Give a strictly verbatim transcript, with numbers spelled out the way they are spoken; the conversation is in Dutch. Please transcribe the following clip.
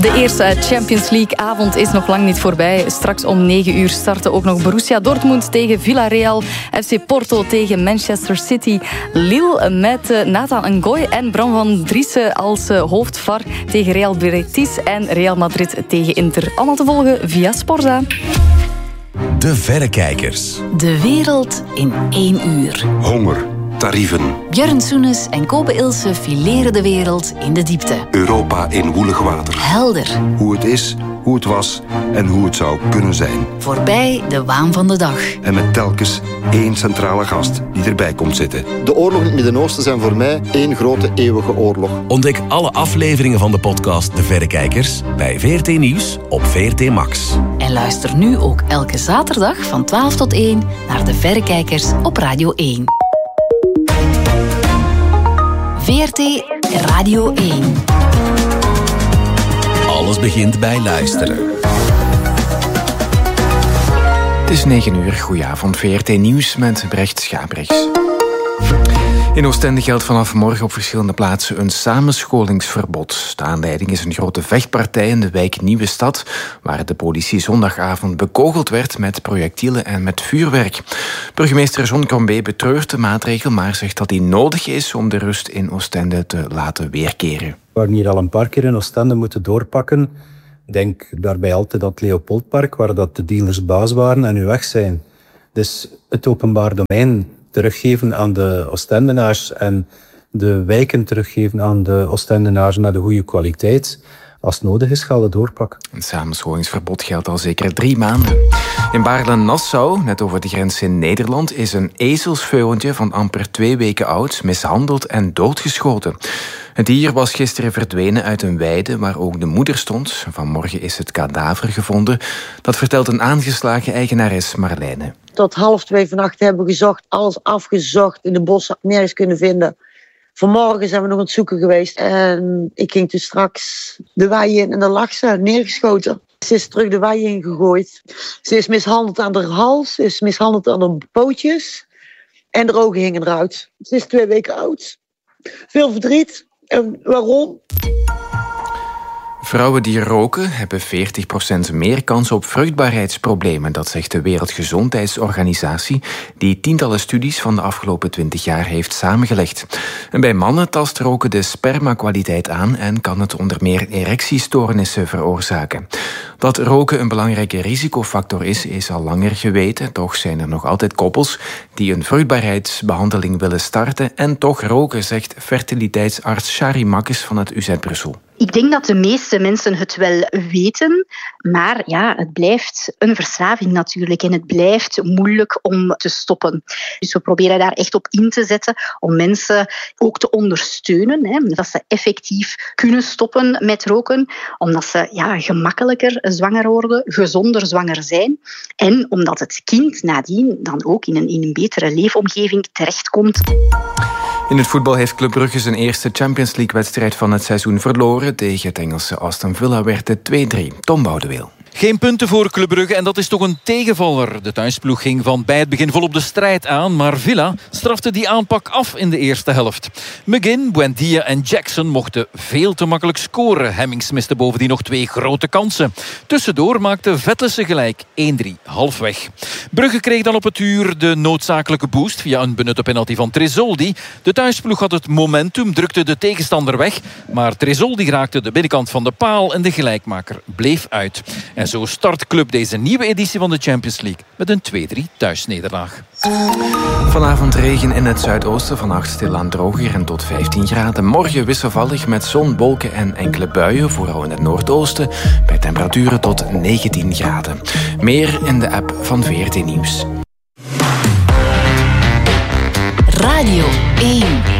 De eerste Champions League-avond is nog lang niet voorbij. Straks om negen uur starten ook nog Borussia Dortmund tegen Villarreal, F C Porto tegen Manchester City, Lille met Nathan Ngoy en Bram van Driessen als hoofdvar tegen Real Betis en Real Madrid tegen Inter. Allemaal te volgen via Sporza. De Verrekijkers. De wereld in één uur. Honger, tarieven. Björn Soenes en Kobe Ilse fileren de wereld in de diepte. Europa in woelig water. Helder. Hoe het is, hoe het was en hoe het zou kunnen zijn. Voorbij de waan van de dag. En met telkens één centrale gast die erbij komt zitten. De oorlogen in het Midden-Oosten zijn voor mij één grote eeuwige oorlog. Ontdek alle afleveringen van de podcast De Verrekijkers bij V R T Nieuws op V R T Max. En luister nu ook elke zaterdag van twaalf tot één naar De Verrekijkers op Radio één. V R T Radio één. Alles begint bij luisteren. Het is negen uur, goedenavond. V R T Nieuws met Brecht Schaprechts. In Oostende geldt vanaf morgen op verschillende plaatsen een samenscholingsverbod. De aanleiding is een grote vechtpartij in de wijk Nieuwe Stad, waar de politie zondagavond bekogeld werd met projectielen en met vuurwerk. Burgemeester John Crombé betreurt de maatregel, maar zegt dat die nodig is om de rust in Oostende te laten weerkeren. We waren hier al een paar keer in Oostende moeten doorpakken. Ik denk daarbij altijd aan het Leopoldpark, waar dat de dealers baas waren en nu weg zijn. Dus het openbaar domein teruggeven aan de Oostendenaars en de wijken teruggeven aan de Oostendenaars naar de goede kwaliteit. Als het nodig is, gaan we het doorpakken. Een samenscholingsverbod geldt al zeker drie maanden. In Baarle-Nassau, net over de grens in Nederland, is een ezelsveulentje van amper twee weken oud mishandeld en doodgeschoten. Het dier was gisteren verdwenen uit een weide waar ook de moeder stond. Vanmorgen is het kadaver gevonden. Dat vertelt een aangeslagen eigenares Marlijne. Tot half twee vannacht hebben we gezocht, alles afgezocht, in de bossen nergens kunnen vinden. Vanmorgen zijn we nog aan het zoeken geweest en ik ging toen straks de wei in en daar lag ze neergeschoten. Ze is terug de wei in gegooid. Ze is mishandeld aan haar hals, ze is mishandeld aan haar pootjes en de ogen hingen eruit. Ze is twee weken oud. Veel verdriet. En waarom? Vrouwen die roken hebben veertig procent meer kans op vruchtbaarheidsproblemen. Dat zegt de Wereldgezondheidsorganisatie, die tientallen studies van de afgelopen twintig jaar heeft samengelegd. En bij mannen tast roken de spermakwaliteit aan en kan het onder meer erectiestoornissen veroorzaken. Dat roken een belangrijke risicofactor is, is al langer geweten. Toch zijn er nog altijd koppels die een vruchtbaarheidsbehandeling willen starten en toch roken, zegt fertiliteitsarts Shari Makkes van het U Z Brussel. Ik denk dat de meeste mensen het wel weten, maar ja, het blijft een verslaving natuurlijk en het blijft moeilijk om te stoppen. Dus we proberen daar echt op in te zetten om mensen ook te ondersteunen, hè, dat ze effectief kunnen stoppen met roken, omdat ze ja, gemakkelijker zwanger worden, gezonder zwanger zijn en omdat het kind nadien dan ook in een, in een betere leefomgeving terechtkomt. In het voetbal heeft Club Brugge zijn eerste Champions League-wedstrijd van het seizoen verloren. Tegen het Engelse Aston Villa werd het twee drie. Tom Boudeweel. Geen punten voor Club Brugge en dat is toch een tegenvaller. De thuisploeg ging van bij het begin volop de strijd aan, maar Villa strafte die aanpak af in de eerste helft. McGinn, Buendia en Jackson mochten veel te makkelijk scoren. Hemmings miste bovendien nog twee grote kansen. Tussendoor maakte Vetlesen gelijk één drie, halfweg. Brugge kreeg dan op het uur de noodzakelijke boost via een benutte penalty van Tresoldi. De thuisploeg had het momentum, drukte de tegenstander weg, maar Tresoldi raakte de binnenkant van de paal en de gelijkmaker bleef uit. En zo start Club deze nieuwe editie van de Champions League met een twee drie thuisnederlaag. Vanavond regen in het zuidoosten, vannacht stilaan droger en tot vijftien graden. Morgen wisselvallig met zon, wolken en enkele buien, vooral in het noordoosten, bij temperaturen tot negentien graden. Meer in de app van V R T Nieuws. Radio één.